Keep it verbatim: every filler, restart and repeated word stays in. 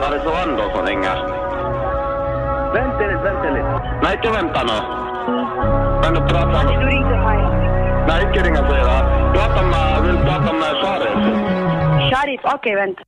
Var det så Anders som ringer? Vänta lite, vänta lite. Nej, inte vänta nu. Men du pratar med... Du ringde mig. Nej, inte ringa så här. Prata med... Vill prata med Sharif. Sharif, okej, okay, vänta.